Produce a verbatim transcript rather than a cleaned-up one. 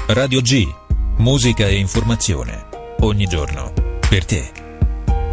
Radio G. Musica e informazione. Ogni giorno. Per te.